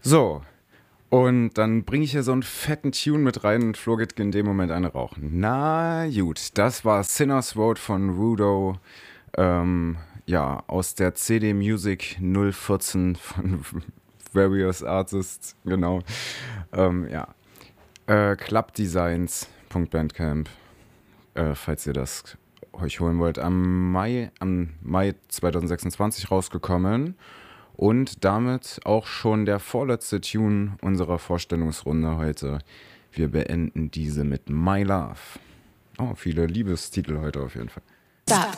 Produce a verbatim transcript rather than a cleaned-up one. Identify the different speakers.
Speaker 1: So, und dann bringe ich hier so einen fetten Tune mit rein und Flo geht in dem Moment eine rauchen. Na gut, das war Sinner's Road von Rudo, ähm, ja, aus der C D Music null vierzehn von Various Artists, genau. Ähm, ja, äh, clubdesigns.bandcamp, äh, falls ihr das euch holen wollt. Am Mai, am Mai zwanzig sechsundzwanzig rausgekommen. Und damit auch schon der vorletzte Tune unserer Vorstellungsrunde heute. Wir beenden diese mit My Love. Oh, viele Liebestitel heute auf jeden Fall.
Speaker 2: Stop.